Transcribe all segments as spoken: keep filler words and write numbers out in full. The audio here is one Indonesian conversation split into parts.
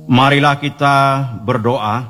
Marilah kita berdoa.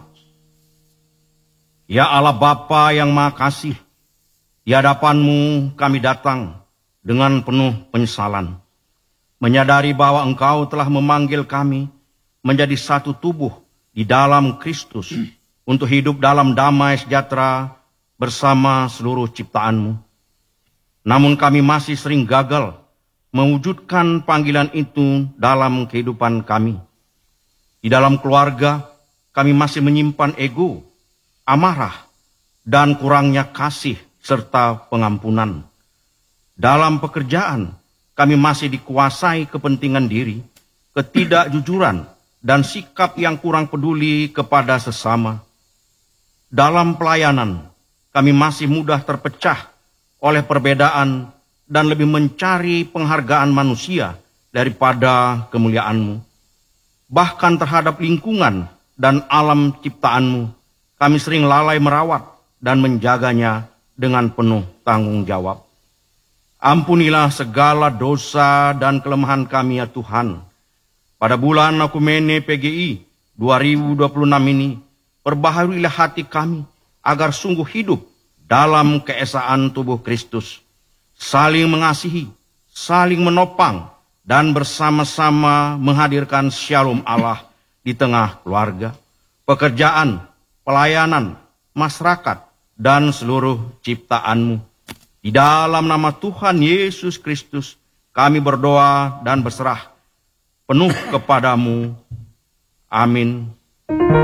Ya Allah Bapa yang Maha Kasih, di hadapan-Mu kami datang dengan penuh penyesalan, menyadari bahwa Engkau telah memanggil kami menjadi satu tubuh di dalam Kristus untuk hidup dalam damai sejahtera bersama seluruh ciptaan-Mu. Namun kami masih sering gagal mewujudkan panggilan itu dalam kehidupan kami. Di dalam keluarga, kami masih menyimpan ego, amarah, dan kurangnya kasih serta pengampunan. Dalam pekerjaan, kami masih dikuasai kepentingan diri, ketidakjujuran, dan sikap yang kurang peduli kepada sesama. Dalam pelayanan, kami masih mudah terpecah oleh perbedaan dan lebih mencari penghargaan manusia daripada kemuliaan-Mu. Bahkan terhadap lingkungan dan alam ciptaan-Mu, kami sering lalai merawat dan menjaganya dengan penuh tanggung jawab. Ampunilah segala dosa dan kelemahan kami ya Tuhan. Pada bulan Akumene P G I dua ribu dua puluh enam ini, perbaharuilah hati kami agar sungguh hidup dalam keesaan tubuh Kristus, saling mengasihi, saling menopang, dan bersama-sama menghadirkan shalom Allah di tengah keluarga, pekerjaan, pelayanan, masyarakat, dan seluruh ciptaan-Mu. Di dalam nama Tuhan Yesus Kristus, kami berdoa dan berserah penuh kepadamu. Amin.